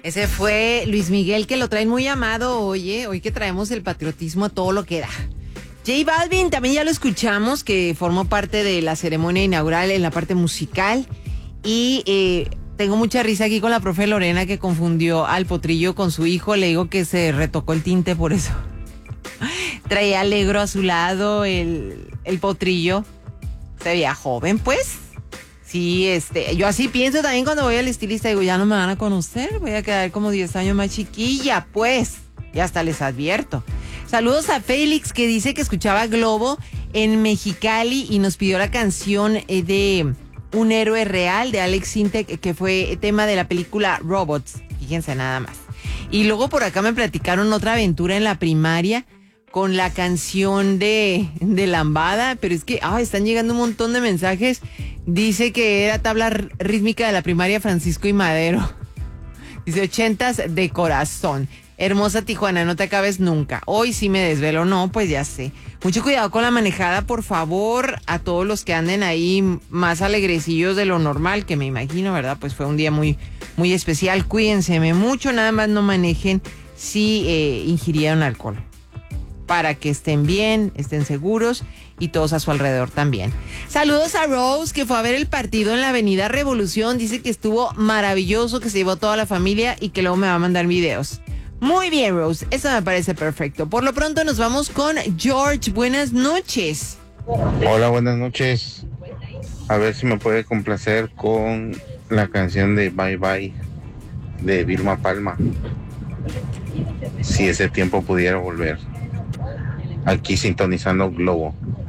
Ese fue Luis Miguel, que lo traen muy amado, oye, hoy que traemos el patriotismo a todo lo que da. J Balvin también ya lo escuchamos, que formó parte de la ceremonia inaugural en la parte musical. Y tengo mucha risa aquí con la profe Lorena, que confundió al potrillo con su hijo. Le digo que se retocó el tinte por eso. Traía alegro a su lado el potrillo. Se veía joven, pues. Sí, yo así pienso también cuando voy al estilista. Digo, ya no me van a conocer. Voy a quedar como 10 años más chiquilla, pues. Y hasta les advierto. Saludos a Félix, que dice que escuchaba Globo en Mexicali y nos pidió la canción de Un héroe real de Alex Sintek, que fue tema de la película Robots. Fíjense nada más. Y luego por acá me platicaron otra aventura en la primaria con la canción de Lambada, pero es que están llegando un montón de mensajes. Dice que era tabla rítmica de la primaria Francisco y Madero. Dice 80s de corazón. Hermosa Tijuana, no te acabes nunca. Hoy sí me desvelo, no, pues ya sé. Mucho cuidado con la manejada, por favor, a todos los que anden ahí más alegrecillos de lo normal, que me imagino, ¿verdad? Pues fue un día muy, muy especial. Cuídense mucho, nada más no manejen si ingirieron alcohol. Para que estén bien, estén seguros y todos a su alrededor también. Saludos a Rose, que fue a ver el partido en la Avenida Revolución. Dice que estuvo maravilloso, que se llevó toda la familia y que luego me va a mandar videos. Muy bien, Rose, eso me parece perfecto. Por lo pronto nos vamos con George. Buenas noches. Hola, buenas noches. A ver si me puede complacer con la canción de Bye Bye de Vilma Palma. Si ese tiempo pudiera volver. Aquí sintonizando Globo.